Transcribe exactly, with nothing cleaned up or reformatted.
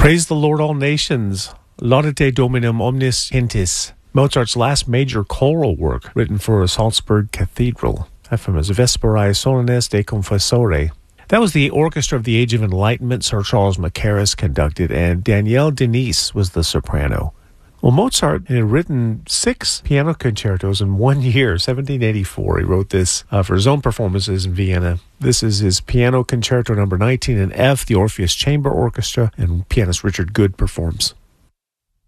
Praise the Lord, all nations. Laudate Dominum omnis gentes. Mozart's last major choral work, written for Salzburg Cathedral. Famous Vesperae Solenes de Confessore. That was the Orchestra of the Age of Enlightenment. Sir Charles Mackerras conducted, and Danielle Denise was the soprano. Well, Mozart had written six piano concertos in one year, seventeen eighty-four. He wrote this uh, for his own performances in Vienna. This is his Piano Concerto number nineteen in F, the Orpheus Chamber Orchestra, and pianist Richard Good performs.